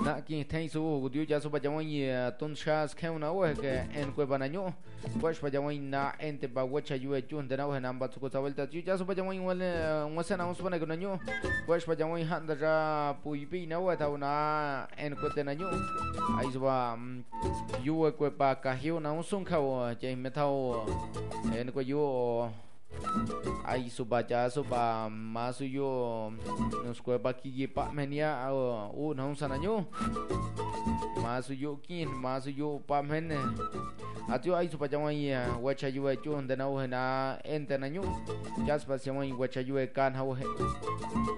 na ki thai su diu ja su pa jawai ton chas kheu na o ke en ko banaño pues pa jawai na ente pa wacha yu chun de na o na ba su ko sa vuelta diu ja su pa jawai wal wasa na us bana ko naño pues pa jawai han da ra pui pi na o ta na en ko te naño ai su ba yu ko pa ka hiu na un sun khao che me thao en ko yu ai subaja suba masuyo nos kueba ki pa menia o na sananyo masuyo kin masuyo pa men atio ai subaja wai wacha yu chu ndana o na entananyo jas pa se wai wacha yu kan ha o